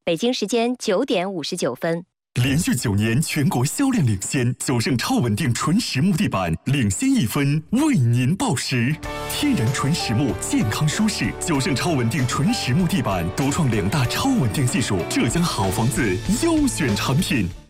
北京时间9:59。 连续9年全国销量领先，九盛超稳定纯实木地板领先1分，为您报时。天然纯实木，健康舒适，九盛超稳定纯实木地板独创2大超稳定技术，浙江好房子优选产品。